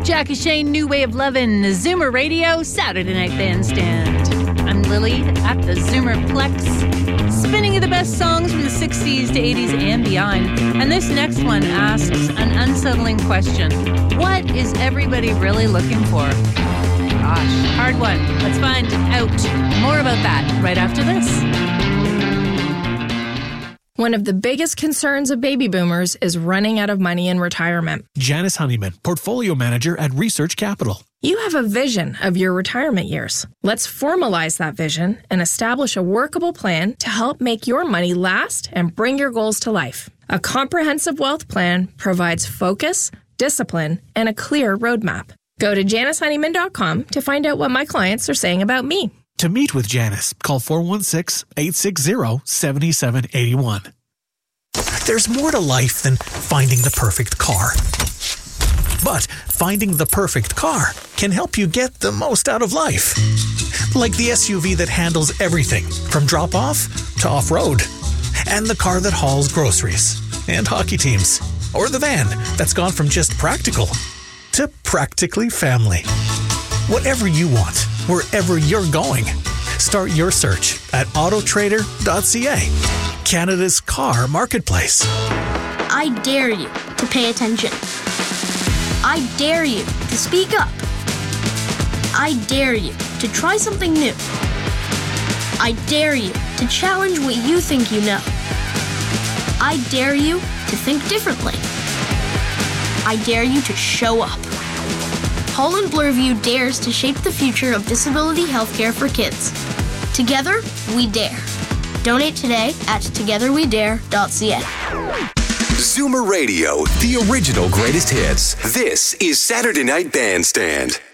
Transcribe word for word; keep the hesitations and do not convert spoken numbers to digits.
Jackie Shane, New Way of Lovin', Zoomer Radio, Saturday Night Bandstand. I'm Lily at the Zoomerplex, spinning you the best songs from the sixties to eighties and beyond. And this next one asks an unsettling question. What is everybody really looking for? Gosh, hard one. Let's find out more about that right after this. One of the biggest concerns of baby boomers is running out of money in retirement. Janice Honeyman, Portfolio Manager at Research Capital. You have a vision of your retirement years. Let's formalize that vision and establish a workable plan to help make your money last and bring your goals to life. A comprehensive wealth plan provides focus, discipline, and a clear roadmap. Go to janice honeyman dot com to find out what my clients are saying about me. To meet with Janice, call four one six, eight six zero, seven seven eight one. There's more to life than finding the perfect car. But finding the perfect car can help you get the most out of life. Like the S U V that handles everything from drop-off to off-road. And the car that hauls groceries and hockey teams. Or the van that's gone from just practical to practically family. Whatever you want, wherever you're going. Start your search at auto trader dot c a, Canada's car marketplace. I dare you to pay attention. I dare you to speak up. I dare you to try something new. I dare you to challenge what you think you know. I dare you to think differently. I dare you to show up. Holland Bloorview dares to shape the future of disability healthcare for kids. Together, we dare. Donate today at together we dare dot c a. Zoomer Radio, the original greatest hits. This is Saturday Night Bandstand.